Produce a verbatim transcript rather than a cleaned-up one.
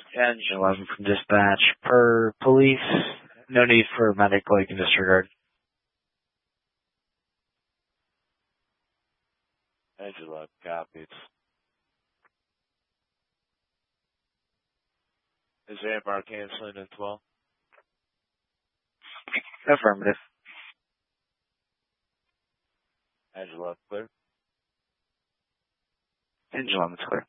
Engine eleven from dispatch. Per police, no need for medical, you can disregard. Engine eleven copies. Is A M R canceling as well? Affirmative. Engine eleven clear. Engine eleven is clear.